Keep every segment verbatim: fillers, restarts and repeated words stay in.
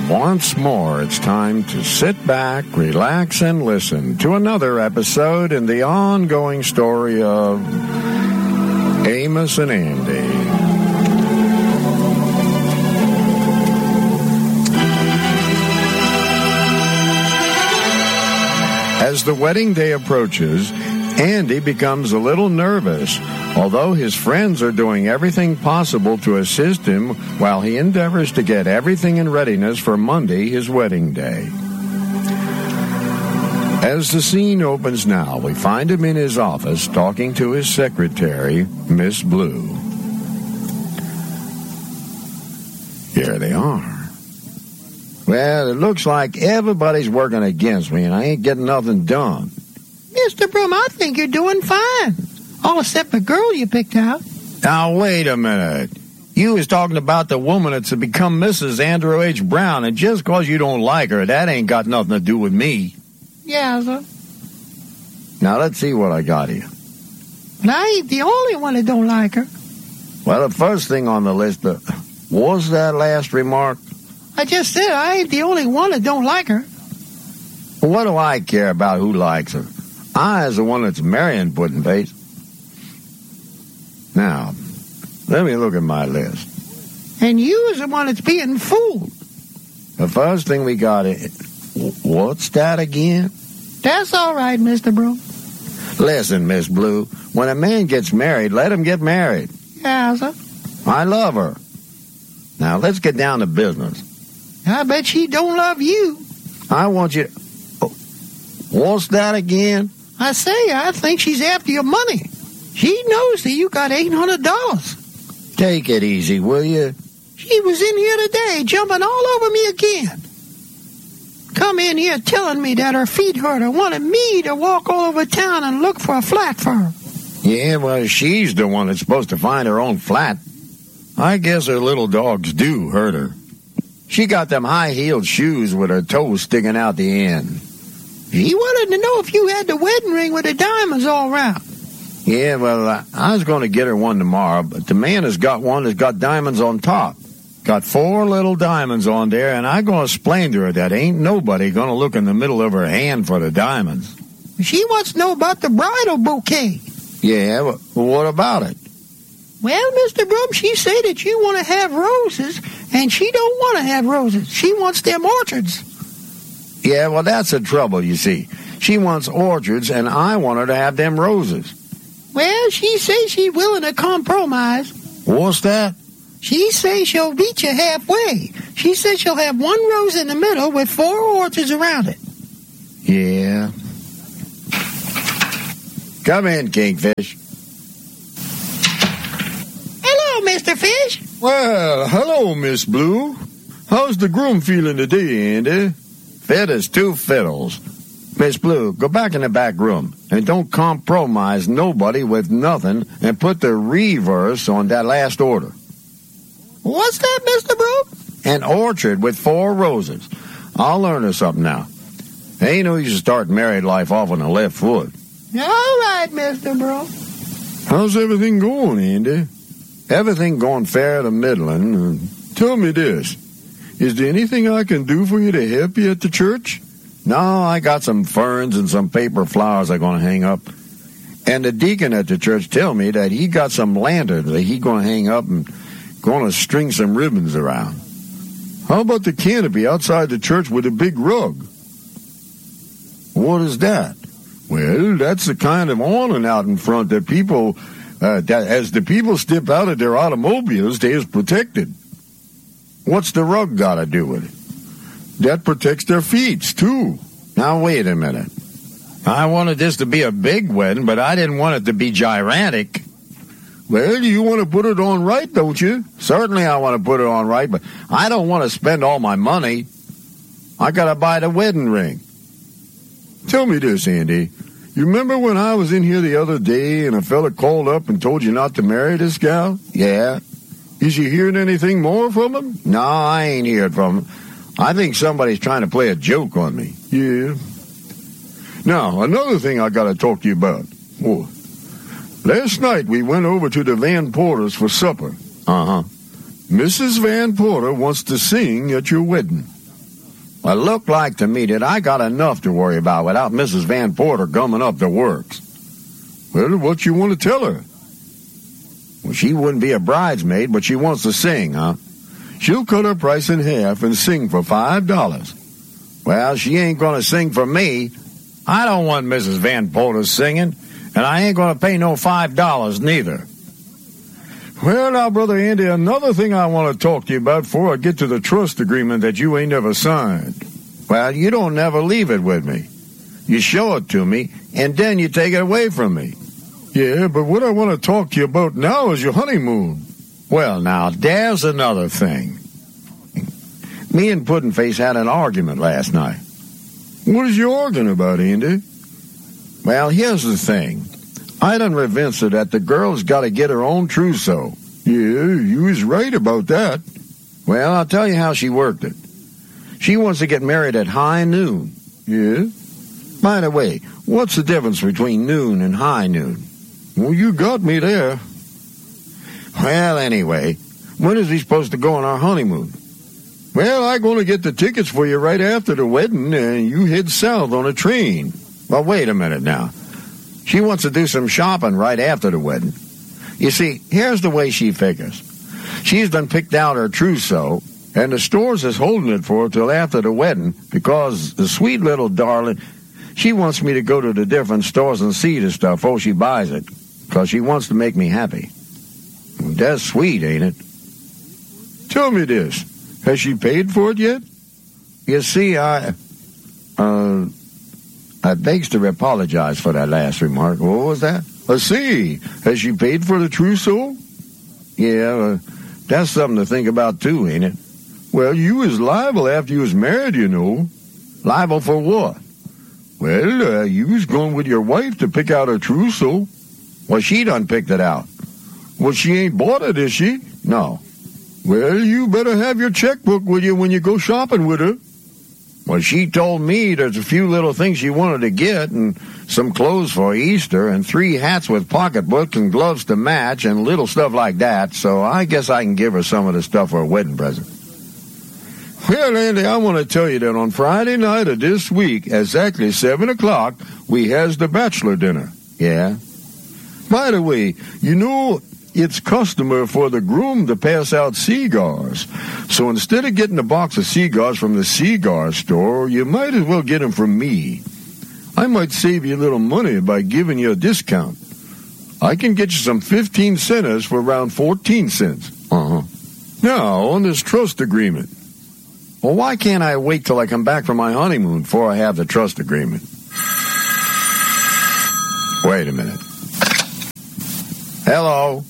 once more, it's time to sit back, relax, and listen to another episode in the ongoing story of Amos and Andy. As the wedding day approaches, Andy becomes a little nervous, although his friends are doing everything possible to assist him while he endeavors to get everything in readiness for Monday, his wedding day. As the scene opens now, we find him in his office talking to his secretary, Miss Blue. Here they are. Well, it looks like everybody's working against me, and I ain't getting nothing done. Mister Broom, I think you're doing fine. All except the girl you picked out. Now, wait a minute. You was talking about the woman that's become Missus Andrew H. Brown, and just because you don't like her, that ain't got nothing to do with me. Yeah, sir. Now, let's see what I got here. But I ain't the only one that don't like her. Well, the first thing on the list, uh, was that last remark? I just said I ain't the only one that don't like her. Well, what do I care about who likes her? I is the one that's marrying Puddin' Face. Now, let me look at my list. And you is the one that's being fooled. The first thing we got is... What's that again? That's all right, Mister Broom. Listen, Miss Blue, when a man gets married, let him get married. Yeah, sir. I love her. Now, let's get down to business. I bet she don't love you. I want you... Oh, what's that again? I say, I think she's after your money. She knows that you got eight hundred dollars. Take it easy, will you? She was in here today, jumping all over me again. Come in here telling me that her feet hurt her, wanted me to walk all over town and look for a flat for her. Yeah, well, she's the one that's supposed to find her own flat. I guess her little dogs do hurt her. She got them high-heeled shoes with her toes sticking out the end. She wanted to know if you had the wedding ring with the diamonds all around. Yeah, well, uh, I was going to get her one tomorrow, but the man has got one that's got diamonds on top. Got four little diamonds on there, and I'm going to explain to her that ain't nobody going to look in the middle of her hand for the diamonds. She wants to know about the bridal bouquet. Yeah, well, what about it? Well, Mister Broom, she say that you want to have roses, and she don't want to have roses. She wants them orchids. Yeah, well, that's the trouble, you see. She wants orchids, and I want her to have them roses. Well, she say she's willing to compromise. What's that? She say she'll meet you halfway. She says she'll have one rose in the middle with four orchids around it. Yeah. Come in, Kingfish. Hello, Mister Fish. Well, hello, Miss Blue. How's the groom feeling today, Andy? Fit as two fiddles. Miss Blue, go back in the back room and don't compromise nobody with nothing and put the reverse on that last order. What's that, Mister Broom? An orchard with four roses. I'll learn her something now. Ain't no use to start married life off on the left foot. All right, Mister Broom. How's everything going, Andy? Everything going fair to middling. Tell me this. Is there anything I can do for you to help you at the church? No, I got some ferns and some paper flowers I'm going to hang up. And the deacon at the church tell me that he got some lanterns that he going to hang up and going to string some ribbons around. How about the canopy outside the church with a big rug? What is that? Well, that's the kind of awning out in front that people, uh, that as the people step out of their automobiles, they is protected. What's the rug got to do with it? That protects their feet, too. Now, wait a minute. I wanted this to be a big wedding, but I didn't want it to be gigantic. Well, you want to put it on right, don't you? Certainly I want to put it on right, but I don't want to spend all my money. I got to buy the wedding ring. Tell me this, Andy. You remember when I was in here the other day and a fella called up and told you not to marry this gal? Yeah. Is you hearing anything more from him? No, I ain't heard from him. I think somebody's trying to play a joke on me. Yeah. Now, another thing I got to talk to you about. Oh, last night we went over to the Van Porters for supper. Uh-huh. Missus Van Porter wants to sing at your wedding. Well, it looked like to me that I got enough to worry about without Missus Van Porter gumming up the works. Well, what you want to tell her? Well, she wouldn't be a bridesmaid, but she wants to sing, huh? She'll cut her price in half and sing for five dollars. Well, she ain't going to sing for me. I don't want Missus Van Porter singing, and I ain't going to pay no five dollars neither. Well, now, Brother Andy, another thing I want to talk to you about before I get to the trust agreement that you ain't never signed. Well, you don't never leave it with me. You show it to me, and then you take it away from me. Yeah, but what I want to talk to you about now is your honeymoon. Well, now, there's another thing. Me and Puddin' had an argument last night. What is you arguing about, Andy? Well, here's the thing. I done convinced her that the girl's got to get her own trousseau. Yeah, you was right about that. Well, I'll tell you how she worked it. She wants to get married at high noon. Yeah? By the way, what's the difference between noon and high noon? Well, you got me there. Well, anyway, when is we supposed to go on our honeymoon? Well, I'm going to get the tickets for you right after the wedding, and you head south on a train. Well, wait a minute now. She wants to do some shopping right after the wedding. You see, here's the way she figures. She's done picked out her trousseau, and the stores is holding it for her till after the wedding because the sweet little darling, she wants me to go to the different stores and see the stuff before she buys it because she wants to make me happy. That's sweet, ain't it? Tell me this. Has she paid for it yet? You see, I... Uh... I begs to apologize for that last remark. What was that? Let's see. Has she paid for the trousseau? Yeah, uh, that's something to think about too, ain't it? Well, you was liable after you was married, you know. Liable for what? Well, uh, you was going with your wife to pick out her trousseau. Well, she done picked it out. Well, she ain't bought it, is she? No. Well, you better have your checkbook with you when you go shopping with her. Well, she told me there's a few little things she wanted to get, and some clothes for Easter, and three hats with pocketbooks and gloves to match, and little stuff like that, so I guess I can give her some of the stuff for a wedding present. Well, Andy, I want to tell you that on Friday night of this week, exactly seven o'clock, we has the bachelor dinner. Yeah? By the way, you know, it's customary for the groom to pass out cigars. So instead of getting a box of cigars from the cigar store, you might as well get them from me. I might save you a little money by giving you a discount. I can get you some fifteen centers for around fourteen cents. Uh-huh. Now, on this trust agreement. Well, why can't I wait till I come back from my honeymoon before I have the trust agreement? Wait a minute. Hello?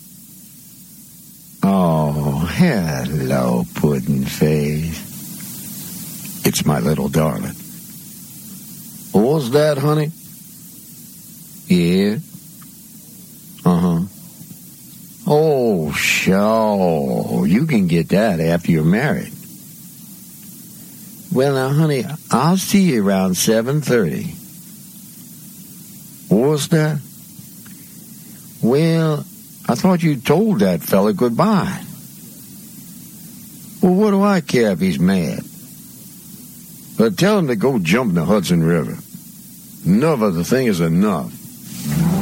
Oh, hello, Puddin' Face. It's my little darling. What's that, honey? Yeah? Uh-huh. Oh, sure. You can get that after you're married. Well, now, honey, I'll see you around seven thirty. What's that? Well, I thought you told that fella goodbye. Well, what do I care if he's mad? But tell him to go jump in the Hudson River. Enough of the thing is enough.